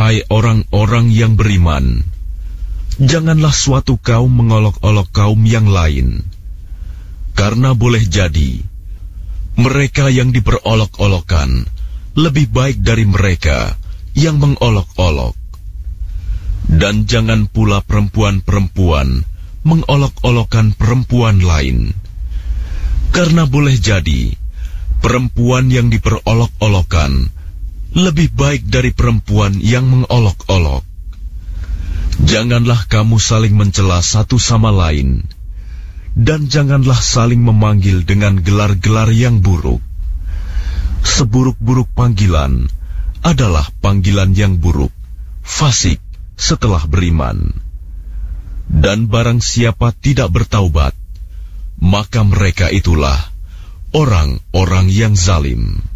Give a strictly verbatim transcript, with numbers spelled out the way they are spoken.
Hai orang-orang yang beriman, janganlah suatu kaum mengolok-olok kaum yang lain, karena boleh jadi mereka yang diperolok-olokkan lebih baik dari mereka yang mengolok-olok. Dan jangan pula perempuan-perempuan mengolok-olokkan perempuan lain, karena boleh jadi perempuan yang diperolok-olokkan lebih baik dari perempuan yang mengolok-olok. Janganlah kamu saling mencela satu sama lain, dan janganlah saling memanggil dengan gelar-gelar yang buruk. Seburuk-buruk panggilan adalah panggilan yang buruk, fasik setelah beriman. Dan barang siapa tidak bertaubat, maka mereka itulah orang-orang yang zalim.